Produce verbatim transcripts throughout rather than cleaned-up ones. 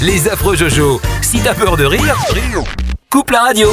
Les affreux Jojo. Si t'as peur de rire, coupe la radio.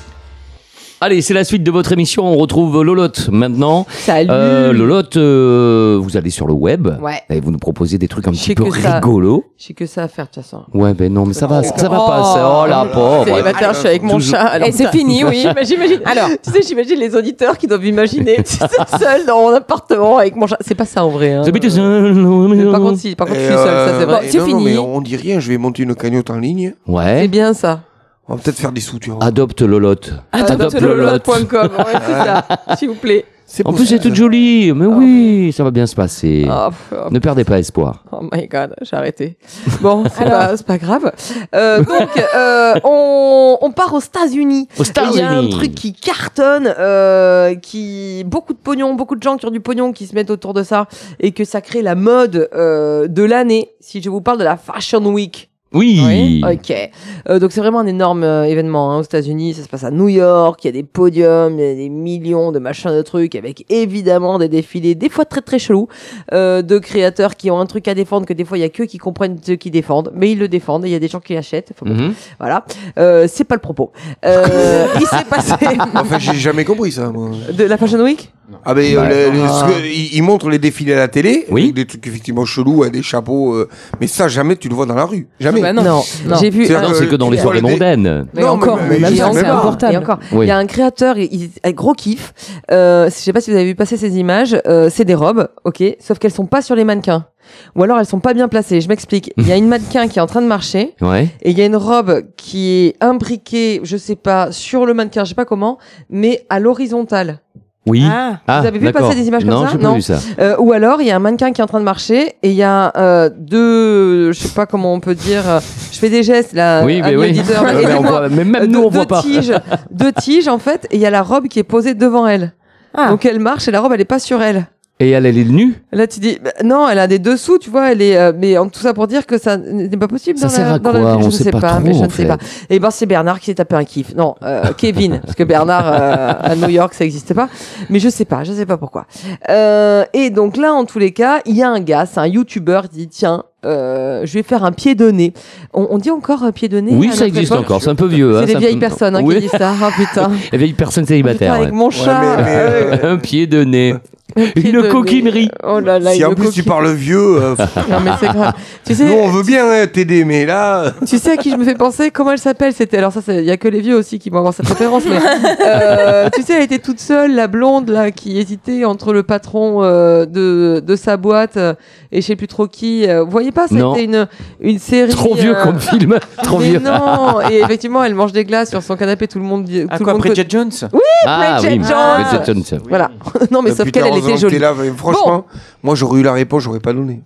Allez, c'est la suite de votre émission. On retrouve Lolotte maintenant. Salut. Euh, Lolotte, euh, vous allez sur le web. Ouais. Et vous nous proposez des trucs un Je petit sais peu que ça- rigolos. J'ai que ça à faire de toute façon. Ouais, ben non, mais ça va, ça, ça va Oh. pas. ça- Oh la pauvre. Célibataire, je suis avec mon Toujours- chat. Alors Et c'est ça- fini, oui. Bah, j'imagine. Alors, tu sais, j'imagine les auditeurs qui doivent imaginer tu sais, seul dans mon appartement avec mon chat. C'est pas ça en vrai. Hein. Vous habitez Mais par contre, si, par contre, je suis seule, ça c'est vrai. Bon, c'est non, fini. Non, mais on dit rien, je vais monter une cagnotte en ligne. C'est Ouais. bien ça. On va peut-être faire des sous, tu vois. Adopte Lolotte. Adopte lolotte point com. Ouais, c'est ça. S'il vous plaît. C'est En plus, possible. c'est toute jolie. Mais oui, ça va bien se passer. Oh, pff, oh, Ne perdez pas espoir. oh my god, j'ai arrêté. Bon, c'est pas, c'est pas grave. Euh, donc, euh, on, on part aux États-Unis. Aux Il y a un États-Unis. truc qui cartonne, euh, qui beaucoup de pognon, beaucoup de gens qui ont du pognon qui se mettent autour de ça et que ça crée la mode euh, de l'année. Si je vous parle de la Fashion Week. Oui. Ok. Euh, donc c'est vraiment un énorme euh, événement hein, aux États-Unis. Ça se passe à New York. Il y a des podiums, il y a des millions de machins de trucs avec évidemment des défilés, des fois très très chelous, euh, de créateurs qui ont un truc à défendre que des fois il y a que qui comprennent ce qu'ils défendent, mais ils le défendent. Et il y a des gens qui achètent. Enfin, bon, Mhm. Voilà. Euh, c'est pas le propos. Euh, il s'est passé Enfin, j'ai jamais compris ça, moi. de la Fashion Week. Ah, ben, Bah, euh, le- le- ah. ce que- ils, ils montrent les défilés à la télé. Oui. Avec des trucs effectivement chelous, avec des chapeaux. euh, mais ça, jamais tu le vois dans la rue. Jamais. Bah non. Non, Non. j'ai vu. C'est un- Non, c'est que dans les Tu soirées vois, les- mondaines. Mais Non, encore, mais- mais mais même je ça, sais c'est pas. important. Et encore, Oui. il y a un créateur, il, il- un gros kiff. Euh, je sais pas si vous avez vu passer ces images. Euh, c'est des robes, ok, sauf qu'elles sont pas sur les mannequins. Ou alors elles sont pas bien placées. Je m'explique. Il y a une mannequin qui est en train de marcher Ouais. et il y a une robe qui est imbriquée, je sais pas, sur le mannequin, je sais pas comment, mais à l'horizontale. Oui. Ah. Ah, Vous avez vu d'accord. passer des images comme non, ça j'ai pas Non. vu ça. Euh, ou alors il y a un mannequin qui est en train de marcher et il y a euh, deux, je sais pas comment on peut dire. euh, Je fais des gestes là. Oui, mais amis oui. auditeurs, Euh, mais, on aidez-moi. voit- mais même Euh, nous, deux- on voit deux pas. tiges, deux tiges en fait, et il y a la robe qui est posée devant elle. Ah. Donc elle marche et la robe elle est pas sur elle. Et elle, elle est nue. Là tu dis bah, non, elle a des dessous, tu vois, elle est euh, mais en tout ça pour dire que ça n'est pas possible. Ça dans sert la, à dans la quoi vie. Je On ne sait sais pas pas, trop, mais je en ne sais fait. pas. Et ben c'est Bernard qui s'est tapé un kiff. Non, euh, Kevin, parce que Bernard euh, à New York ça n'existait pas. Mais je sais pas, je sais pas pourquoi. Euh, et donc là en tous les cas, il y a un gars, c'est un YouTuber, il dit tiens. Euh, je vais faire un pied de nez. On, on dit encore euh, pied de nez Oui, à ça notre existe époque encore. C'est un peu vieux. C'est hein, des un vieilles peu- personnes hein, Oui. qui disent ça. Oh putain. Les vieilles personnes Putain, célibataires. avec ouais. mon chat. mais- mais, euh, euh, Un pied de nez. un pied Une de coquinerie. nez. Oh là là. Si une en plus tu coquine- parles vieux, euh, Non mais c'est grave. Tu sais, nous on veut bien hein, t'aider, mais là. tu sais à qui je me fais penser? Comment elle s'appelle? C'était alors ça, il y a que les vieux aussi qui vont avoir cette référence. Mais euh, tu sais, elle était toute seule, la blonde là, qui hésitait entre le patron euh, de de sa boîte euh, et je sais plus trop qui. Euh, Vous voyez pas? Non. C'était une une série. Trop vieux euh, comme film. Trop mais vieux. non. Et effectivement, elle mange des glaces sur son canapé. Tout le monde dit. À tout quoi, le monde Bridget Jones? Ah Bridget oui. Jones. Bridget Jones. Voilà. Non mais Euh, sauf putain, qu'elle, elle était heureusement que jolie. t'es là, mais franchement, moi j'aurais eu la réponse, j'aurais pas donné.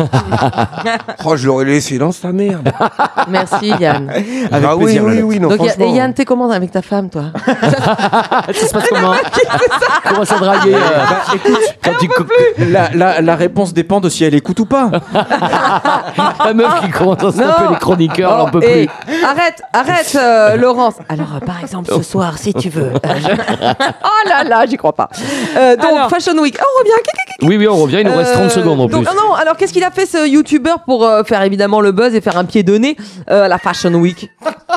Oh, je l'aurais laissé dans sa merde. Merci Yann. Avec ah oui, plaisir, oui, Lolotte. oui, non, Donc y a- franchement. et Yann, t'es comment avec ta femme, toi? Ça se passe comment Comment ça draguer euh, Bah, écoute, quand tu co- la, la, la réponse dépend de si elle écoute ou pas. la meuf qui commence à se taper Non. les chroniqueurs, elle en peut Eh, plus. arrête, arrête, euh, Laurence. Alors, euh, par exemple, ce soir, si tu veux. euh, je- oh là là, j'y crois pas. Euh, donc, Alors. Fashion Week. Ah, on revient. Oui, oui, on revient. Il nous reste trente Euh, secondes en donc, plus. ah non, alors qu'est-ce qu'il a fait ce YouTuber pour euh, faire évidemment le buzz et faire un pied de nez euh, à la Fashion Week?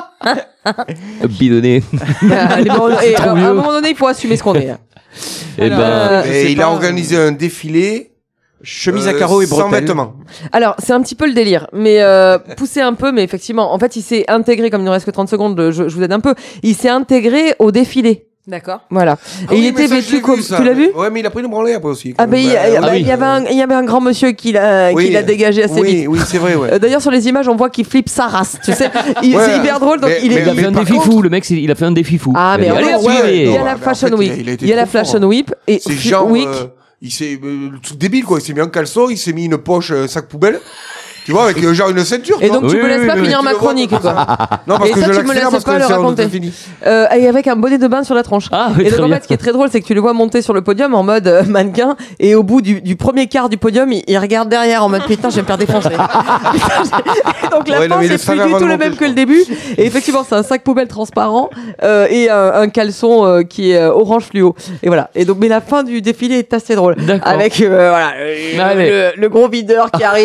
Bidonné. Euh, les moments- et, Trop euh, à vieux. un moment donné, il faut assumer ce qu'on est. Eh ben, Euh, je Et sais il pas. a organisé un défilé. Chemise à euh, carreaux et sans bretelles. vêtements. Alors, c'est un petit peu le délire, mais euh, poussé un peu, mais effectivement, en fait, il s'est intégré, comme il ne reste que trente secondes, je, je vous aide un peu, il s'est intégré au défilé. D'accord. Voilà. Ah et il oui, mais était ça, je vêtu l'ai comme. vu, ça. Tu l'as vu? Ouais, mais il a pris une branlée après aussi. Ah, ben, il y, a- Bah, bah, oui. il y avait un, il y avait un grand monsieur qui l'a, Oui. qui l'a dégagé assez Oui, vite. oui, c'est vrai, ouais. Euh, D'ailleurs, sur les images, on voit qu'il flippe sa race. Tu sais, il- Ouais. c'est hyper drôle. Donc, Mais- il est. mais- il a fait un par défi contre- fou. Le mec, c'est- il a fait un défi fou. Ah, mais Il a dit, regarde, allez, ouais, suivez. il y a Non, la mais en Fashion fait, il a- Week. il a été Il y a la trop fort, Fashion hein. Week et C'est F- genre. Week. euh, il s'est. euh, le truc débile, quoi. Il s'est mis un caleçon, il s'est mis une poche, un sac poubelle. Tu vois, avec euh, genre une ceinture. Et tu donc, vois. tu Oui, me laisses oui, pas oui, finir tu ma le vois chronique, comme quoi. Non, parce Et que ça, je tu me l'accélère laisses parce pas que le c'est en raconter. fini. Euh, et avec un bonnet de bain sur la tronche. Ah, oui, et donc très en bien. fait, ce qui est très drôle, c'est que tu le vois monter sur le podium en mode euh, mannequin, et au bout du, du premier quart du podium, il, il regarde derrière en mode putain, je vais me faire défoncer. Putain, j'ai- donc la Ouais, non, fin, mais il c'est le plus savait du avant tout de le monter, même je que le crois. début. Et effectivement, c'est un sac poubelle transparent euh, et un, un caleçon euh, qui est euh, orange fluo. Et voilà. Et donc, mais la fin du défilé est assez drôle. D'accord. Avec euh, voilà, le, Allez. le- le gros videur qui arrive.